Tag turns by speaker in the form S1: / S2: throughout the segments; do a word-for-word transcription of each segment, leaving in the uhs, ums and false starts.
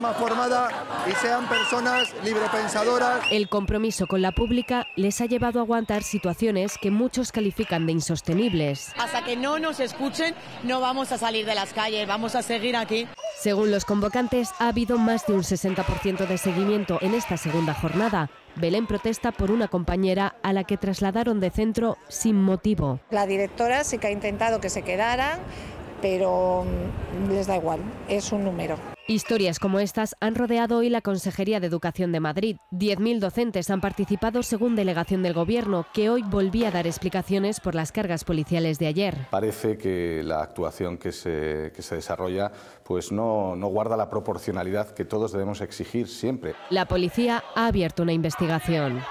S1: más formada y sean personas librepensadoras.
S2: El compromiso con la pública les ha llevado a aguantar situaciones que muchos califican de insostenibles.
S3: Hasta que no nos escuchen, no vamos a salir de las calles, vamos a seguir aquí.
S2: Según los convocantes, ha habido más de un sesenta por ciento de seguimiento en esta segunda jornada. Belén protesta por una compañera a la que trasladaron de centro sin motivo.
S4: La directora sí que ha intentado que se quedaran, pero les da igual, es un número.
S2: Historias como estas han rodeado hoy la Consejería de Educación de Madrid. diez mil docentes han participado según delegación del Gobierno, que hoy volvía a dar explicaciones por las cargas policiales de ayer.
S5: Parece que la actuación que se, que se desarrolla pues no, no guarda la proporcionalidad que todos debemos exigir siempre.
S2: La policía ha abierto una investigación.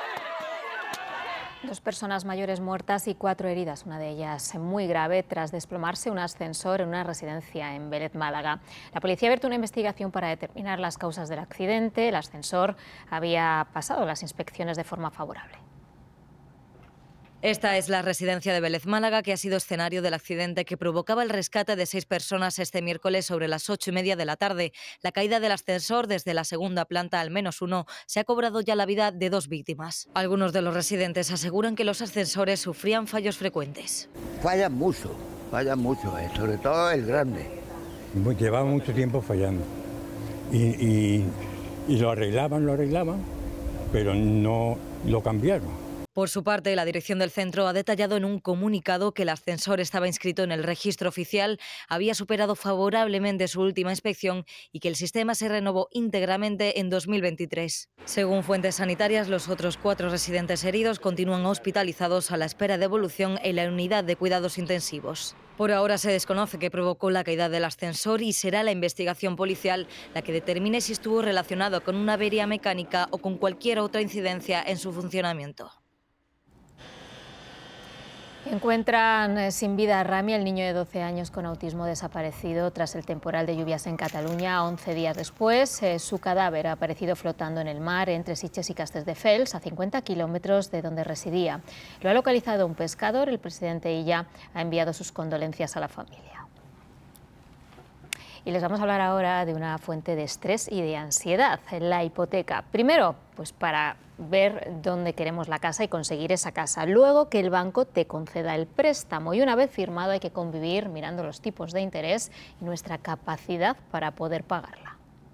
S6: Dos personas mayores muertas y cuatro heridas, una de ellas muy grave, tras desplomarse un ascensor en una residencia en Vélez, Málaga. La policía ha abierto una investigación para determinar las causas del accidente. El ascensor había pasado las inspecciones de forma favorable.
S7: Esta es la residencia de Vélez, Málaga, que ha sido escenario del accidente que provocaba el rescate de seis personas este miércoles sobre las ocho y media de la tarde. La caída del ascensor desde la segunda planta, al menos uno, se ha cobrado ya la vida de dos víctimas. Algunos de los residentes aseguran que los ascensores sufrían fallos frecuentes.
S8: Fallan mucho, fallan mucho, eh, sobre todo el grande.
S9: Llevaba mucho tiempo fallando y, y, y lo arreglaban, lo arreglaban, pero no lo cambiaron.
S7: Por su parte, la dirección del centro ha detallado en un comunicado que el ascensor estaba inscrito en el registro oficial, había superado favorablemente su última inspección y que el sistema se renovó íntegramente en dos mil veintitrés. Según fuentes sanitarias, los otros cuatro residentes heridos continúan hospitalizados a la espera de evolución en la unidad de cuidados intensivos. Por ahora se desconoce qué provocó la caída del ascensor y será la investigación policial la que determine si estuvo relacionado con una avería mecánica o con cualquier otra incidencia en su funcionamiento.
S6: Encuentran sin vida a Rami, el niño de doce años con autismo desaparecido tras el temporal de lluvias en Cataluña. once días después, eh, su cadáver ha aparecido flotando en el mar entre Sitges y Castelldefels, a cincuenta kilómetros de donde residía. Lo ha localizado un pescador. El presidente Illa ha enviado sus condolencias a la familia. Y les vamos a hablar ahora de una fuente de estrés y de ansiedad, la hipoteca. Primero, pues para ver dónde queremos la casa y conseguir esa casa. Luego, que el banco te conceda el préstamo. Y una vez firmado, hay que convivir mirando los tipos de interés y nuestra capacidad para poder pagarla.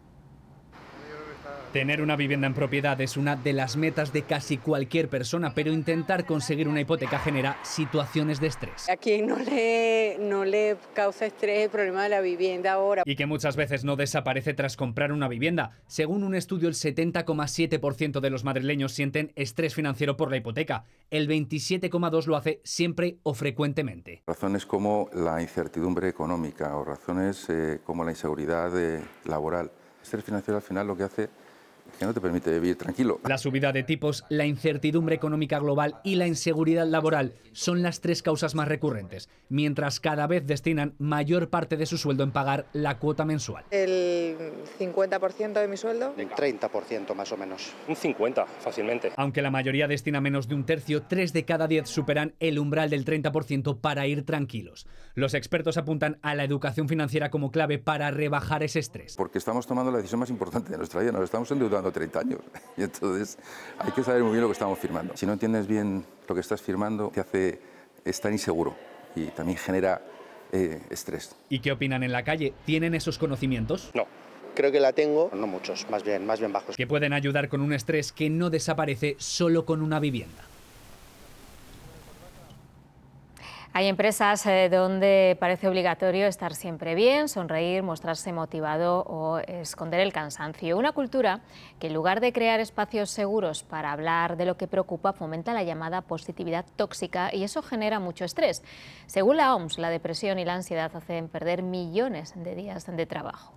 S10: Tener una vivienda en propiedad es una de las metas de casi cualquier persona, pero intentar conseguir una hipoteca genera situaciones de estrés.
S11: A quien no le, no le causa estrés el problema de la vivienda ahora.
S10: Y que muchas veces no desaparece tras comprar una vivienda. Según un estudio, el setenta coma siete por ciento de los madrileños sienten estrés financiero por la hipoteca. El veintisiete coma dos por ciento lo hace siempre o frecuentemente.
S12: Razones como la incertidumbre económica o razones eh, como la inseguridad eh, laboral. El estrés financiero al final lo que hace que no te permite vivir tranquilo.
S10: La subida de tipos, la incertidumbre económica global y la inseguridad laboral son las tres causas más recurrentes, mientras cada vez destinan mayor parte de su sueldo en pagar la cuota mensual.
S11: El cincuenta por ciento de mi sueldo.
S13: El treinta por ciento más o menos.
S14: Un cincuenta por ciento, fácilmente.
S10: Aunque la mayoría destina menos de un tercio, tres de cada diez superan el umbral del treinta por ciento para ir tranquilos. Los expertos apuntan a la educación financiera como clave para rebajar ese estrés.
S12: Porque estamos tomando la decisión más importante de nuestra vida, nos estamos endeudando treinta años y entonces hay que saber muy bien lo que estamos firmando. Si no entiendes bien lo que estás firmando, te hace estar inseguro y también genera eh, estrés.
S10: ¿Y qué opinan en la calle? ¿Tienen esos conocimientos?
S14: No.
S13: Creo que la tengo, no muchos, más bien, más bien bajos.
S10: Que pueden ayudar con un estrés que no desaparece solo con una vivienda.
S6: Hay empresas eh, donde parece obligatorio estar siempre bien, sonreír, mostrarse motivado o esconder el cansancio. Una cultura que, en lugar de crear espacios seguros para hablar de lo que preocupa, fomenta la llamada positividad tóxica y eso genera mucho estrés. Según la O M S, la depresión y la ansiedad hacen perder millones de días de trabajo.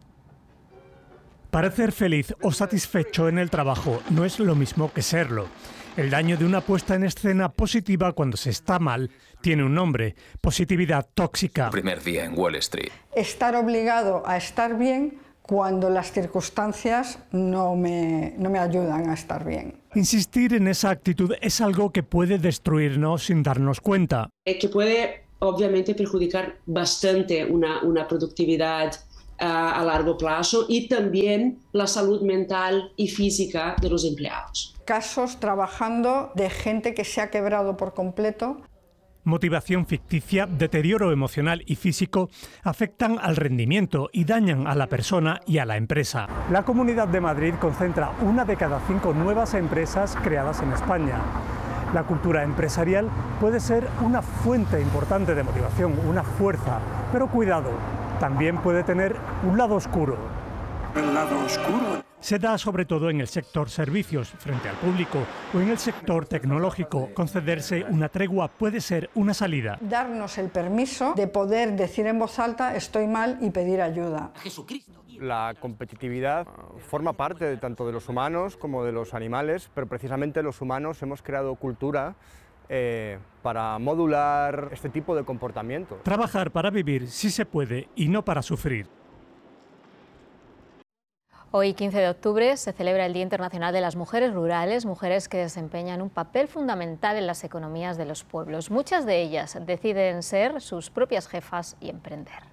S15: Parecer feliz o satisfecho en el trabajo no es lo mismo que serlo. El daño de una puesta en escena positiva cuando se está mal tiene un nombre: positividad tóxica.
S16: Primer día en Wall Street.
S17: Estar obligado a estar bien cuando las circunstancias no me, no me ayudan a estar bien.
S15: Insistir en esa actitud es algo que puede destruirnos sin darnos cuenta.
S18: Que puede obviamente perjudicar bastante una, una productividad
S14: a, a largo plazo y también la salud mental y física de los empleados.
S17: Casos trabajando de gente que se ha quebrado por completo.
S15: Motivación ficticia, deterioro emocional y físico afectan al rendimiento y dañan a la persona y a la empresa. La Comunidad de Madrid concentra una de cada cinco nuevas empresas creadas en España. La cultura empresarial puede ser una fuente importante de motivación, una fuerza, pero cuidado, también puede tener un lado oscuro.
S16: El lado oscuro.
S15: Se da sobre todo en el sector servicios, frente al público, o en el sector tecnológico. Concederse una tregua puede ser una salida.
S17: Darnos el permiso de poder decir en voz alta estoy mal y pedir ayuda.
S18: La competitividad forma parte de, tanto de los humanos como de los animales, pero precisamente los humanos hemos creado cultura eh, para modular este tipo de comportamiento.
S15: Trabajar para vivir sí se puede y no para sufrir.
S6: Hoy, quince de octubre, se celebra el Día Internacional de las Mujeres Rurales, mujeres que desempeñan un papel fundamental en las economías de los pueblos. Muchas de ellas deciden ser sus propias jefas y emprender.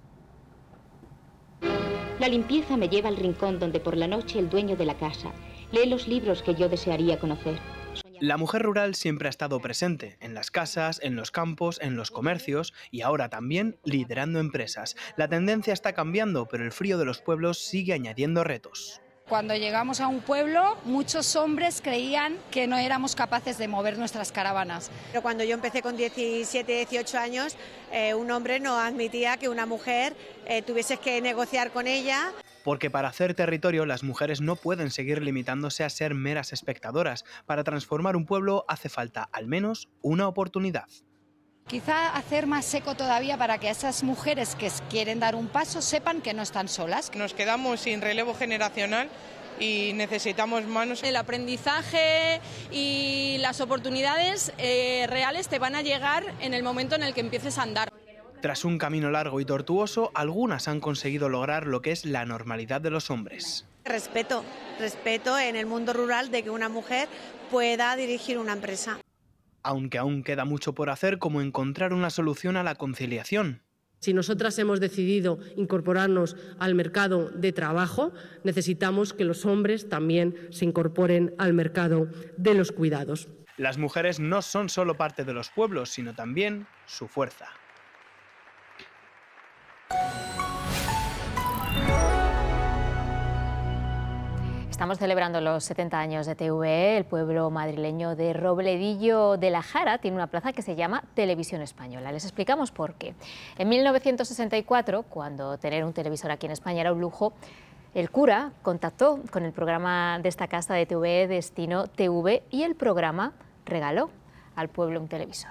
S19: La limpieza me lleva al rincón donde por la noche el dueño de la casa lee los libros que yo desearía conocer.
S20: La mujer rural siempre ha estado presente, en las casas, en los campos, en los comercios y ahora también liderando empresas. La tendencia está cambiando, pero el frío de los pueblos sigue añadiendo retos.
S21: Cuando llegamos a un pueblo, muchos hombres creían que no éramos capaces de mover nuestras caravanas.
S22: Pero cuando yo empecé con diecisiete, dieciocho años, eh, un hombre no admitía que una mujer eh, tuviese que negociar con ella.
S20: Porque para hacer territorio las mujeres no pueden seguir limitándose a ser meras espectadoras. Para transformar un pueblo hace falta al menos una oportunidad.
S21: Quizá hacer más seco todavía para que esas mujeres que quieren dar un paso sepan que no están solas.
S23: Nos quedamos sin relevo generacional y necesitamos manos.
S24: El aprendizaje y las oportunidades eh, reales te van a llegar en el momento en el que empieces a andar.
S20: Tras un camino largo y tortuoso, algunas han conseguido lograr lo que es la normalidad de los hombres.
S22: Respeto, respeto en el mundo rural de que una mujer pueda dirigir una empresa.
S20: Aunque aún queda mucho por hacer, como encontrar una solución a la conciliación.
S25: Si nosotras hemos decidido incorporarnos al mercado de trabajo, necesitamos que los hombres también se incorporen al mercado de los cuidados.
S20: Las mujeres no son solo parte de los pueblos, sino también su fuerza.
S6: Estamos celebrando los setenta años de T V E. El pueblo madrileño de Robledillo de la Jara tiene una plaza que se llama Televisión Española. Les explicamos por qué. En mil novecientos sesenta y cuatro, cuando tener un televisor aquí en España era un lujo, el cura contactó con el programa de esta casa de T V E, Destino T V, y el programa regaló al pueblo un televisor.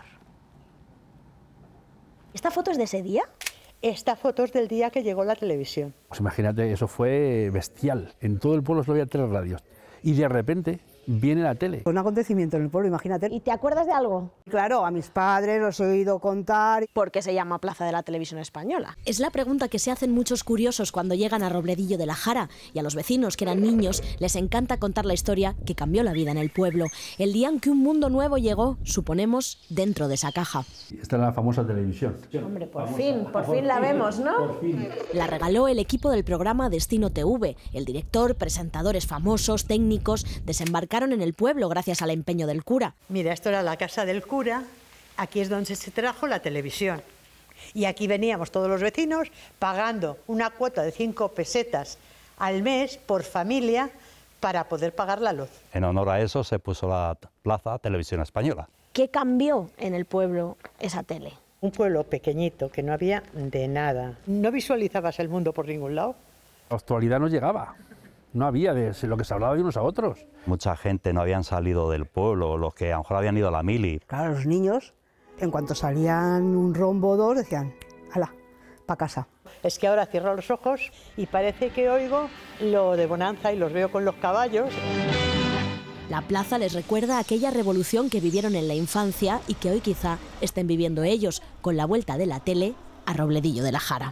S26: ¿Esta foto es de ese día? Esta foto es del día que llegó la televisión.
S27: Pues imagínate, eso fue bestial. En todo el pueblo solo había tres radios. Y de repente viene la tele.
S26: Un acontecimiento en el pueblo, imagínate.
S28: ¿Y te acuerdas de algo?
S26: Claro, a mis padres los he oído contar.
S28: ¿Por qué se llama Plaza de la Televisión Española? Es la pregunta que se hacen muchos curiosos cuando llegan a Robledillo de la Jara, y a los vecinos, que eran niños, les encanta contar la historia que cambió la vida en el pueblo. El día en que un mundo nuevo llegó, suponemos, dentro de esa caja.
S27: Esta es la famosa televisión.
S28: Hombre, por fin, por fin la vemos, ¿no?
S27: Por fin.
S28: La regaló el equipo del programa Destino T V. El director, presentadores famosos, técnicos, desembarcaron en el pueblo gracias al empeño del cura.
S26: Mira, esto era la casa del cura, aquí es donde se trajo la televisión. Y aquí veníamos todos los vecinos pagando una cuota de cinco pesetas al mes por familia para poder pagar la luz.
S29: En honor a eso se puso la Plaza Televisión Española.
S28: ¿Qué cambió en el pueblo esa tele?
S26: Un pueblo pequeñito, que no había de nada. No visualizabas el mundo por ningún lado.
S27: La actualidad no llegaba. No había de lo que se hablaba de unos a otros.
S29: Mucha gente no habían salido del pueblo, los que a lo mejor habían ido a la mili.
S26: Claro, los niños, en cuanto salían un rombo o dos, decían, hala, pa' casa. Es que ahora cierro los ojos y parece que oigo lo de Bonanza y los veo con los caballos.
S28: La plaza les recuerda aquella revolución que vivieron en la infancia y que hoy quizá estén viviendo ellos, con la vuelta de la tele a Robledillo de la Jara.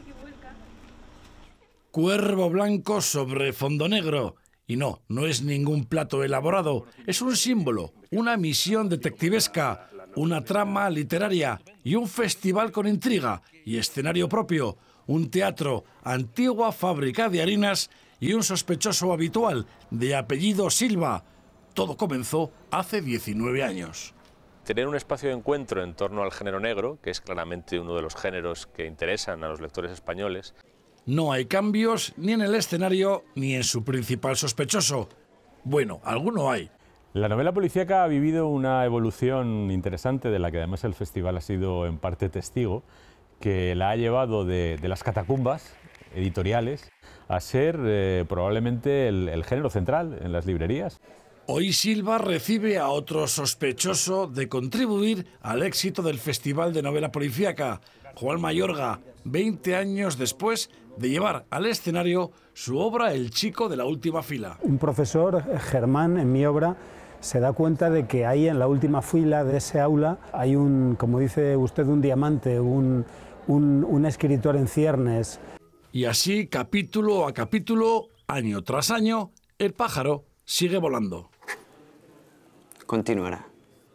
S30: Cuervo blanco sobre fondo negro. Y no, no es ningún plato elaborado, es un símbolo, una misión detectivesca, una trama literaria y un festival con intriga y escenario propio, un teatro, antigua fábrica de harinas y un sospechoso habitual de apellido Silva. Todo comenzó hace diecinueve años.
S1: Tener un espacio de encuentro en torno al género negro, que es claramente uno de los géneros que interesan a los lectores españoles.
S30: No hay cambios ni en el escenario ni en su principal sospechoso. Bueno, alguno hay.
S2: La novela policíaca ha vivido una evolución interesante, de la que además el festival ha sido en parte testigo, que la ha llevado de, de las catacumbas editoriales a ser eh, probablemente el, el género central en las librerías.
S30: Hoy Silva recibe a otro sospechoso de contribuir al éxito del Festival de Novela Policíaca, Juan Mayorga, veinte años después de llevar al escenario su obra El chico de la última fila.
S3: Un profesor, Germán, en mi obra, se da cuenta de que ahí en la última fila de ese aula hay un, como dice usted, un diamante, un, un, un escritor en ciernes.
S30: Y así, capítulo a capítulo, año tras año, el pájaro sigue volando.
S4: Continuará.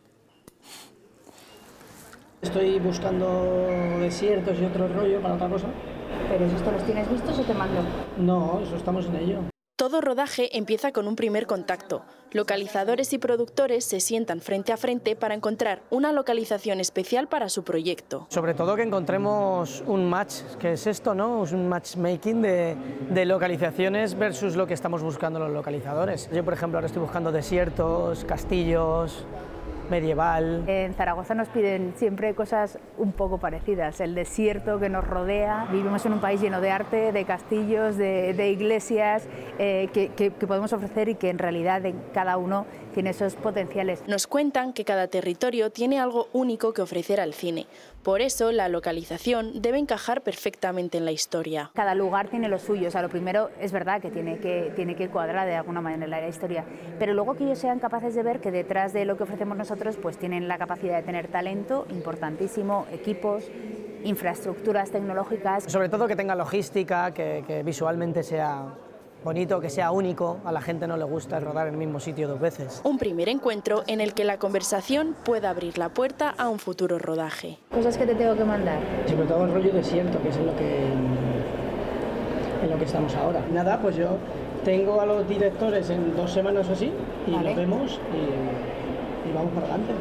S5: Estoy buscando desiertos y otro rollo para otra cosa.
S7: ¿Pero esto los tienes vistos o te mando?
S5: No, eso estamos en ello.
S8: Todo rodaje empieza con un primer contacto. Localizadores y productores se sientan frente a frente para encontrar una localización especial para su proyecto.
S5: Sobre todo que encontremos un match, que es esto, ¿no? Es un matchmaking de, de localizaciones versus lo que estamos buscando los localizadores. Yo, por ejemplo, ahora estoy buscando desiertos, castillos, medieval.
S7: En Zaragoza nos piden siempre cosas un poco parecidas. El desierto que nos rodea. Vivimos en un país lleno de arte, de castillos, de, de iglesias eh, que, que, que podemos ofrecer y que en realidad en cada uno tiene esos potenciales.
S8: Nos cuentan que cada territorio tiene algo único que ofrecer al cine. Por eso la localización debe encajar perfectamente en la historia.
S7: Cada lugar tiene lo suyo. O sea, lo primero es verdad que tiene que, tiene que cuadrar de alguna manera la historia, pero luego que ellos sean capaces de ver que detrás de lo que ofrecemos nosotros pues tienen la capacidad de tener talento importantísimo, equipos, infraestructuras tecnológicas.
S5: Sobre todo que tenga logística, que, que visualmente sea bonito, que sea único. A la gente no le gusta rodar en el mismo sitio dos veces.
S8: Un primer encuentro en el que la conversación pueda abrir la puerta a un futuro rodaje.
S7: Cosas que te tengo que mandar.
S5: Sobre todo el rollo desierto, que es en lo que, en lo que estamos ahora. Nada, pues yo tengo a los directores en dos semanas o así y vale. Nos vemos y, y vamos por delante.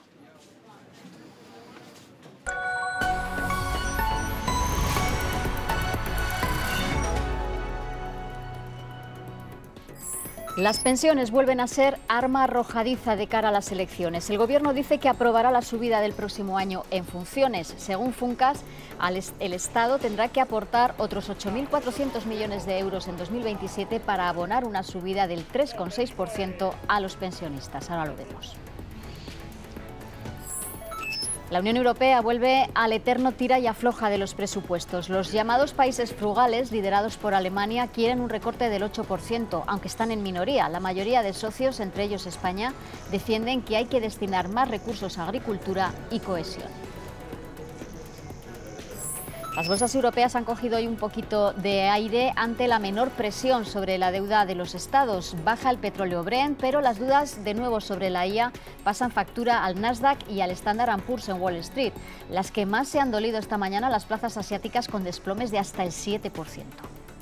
S6: Las pensiones vuelven a ser arma arrojadiza de cara a las elecciones. El Gobierno dice que aprobará la subida del próximo año en funciones. Según Funcas, el Estado tendrá que aportar otros ocho mil cuatrocientos millones de euros en dos mil veintisiete para abonar una subida del tres coma seis por ciento a los pensionistas. Ahora lo vemos. La Unión Europea vuelve al eterno tira y afloja de los presupuestos. Los llamados países frugales, liderados por Alemania, quieren un recorte del ocho por ciento, aunque están en minoría. La mayoría de socios, entre ellos España, defienden que hay que destinar más recursos a agricultura y cohesión. Las bolsas europeas han cogido hoy un poquito de aire ante la menor presión sobre la deuda de los estados. Baja el petróleo Brent, pero las dudas de nuevo sobre la I A pasan factura al Nasdaq y al Standard and Poor's en Wall Street. Las que más se han dolido esta mañana las plazas asiáticas con desplomes de hasta el siete por ciento.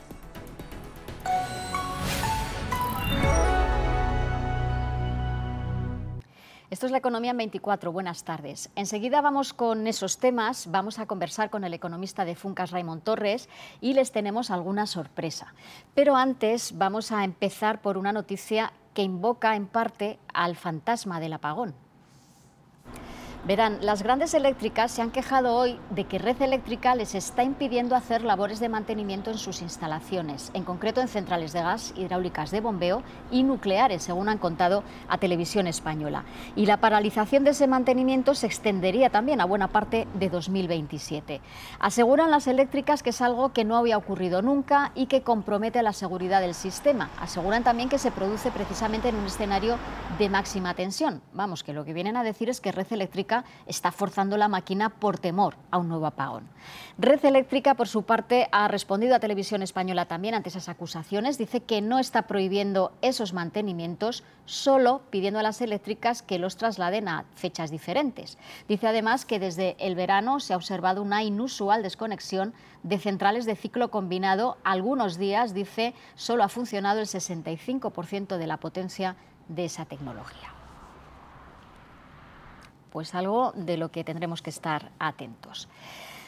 S6: Esto es La Economía en veinticuatro. Buenas tardes. Enseguida vamos con esos temas. Vamos a conversar con el economista de Funcas, Raimon Torres, y les tenemos alguna sorpresa. Pero antes vamos a empezar por una noticia que invoca en parte al fantasma del apagón. Verán, las grandes eléctricas se han quejado hoy de que Red Eléctrica les está impidiendo hacer labores de mantenimiento en sus instalaciones, en concreto en centrales de gas, hidráulicas de bombeo y nucleares, según han contado a Televisión Española. Y la paralización de ese mantenimiento se extendería también a buena parte de dos mil veintisiete. Aseguran las eléctricas que es algo que no había ocurrido nunca y que compromete la seguridad del sistema. Aseguran también que se produce precisamente en un escenario de máxima tensión. Vamos, que lo que vienen a decir es que Red Eléctrica
S4: Eléctrica está forzando la máquina por temor a un nuevo apagón. Red Eléctrica, por su parte, ha respondido a Televisión Española también ante esas acusaciones. Dice que no está prohibiendo esos mantenimientos, solo pidiendo a las eléctricas que los trasladen a fechas diferentes. Dice además que desde el verano se ha observado una inusual desconexión de centrales de ciclo combinado. Algunos días, dice, solo ha funcionado el sesenta y cinco por ciento de la potencia de esa tecnología. Pues algo de lo que tendremos que estar atentos.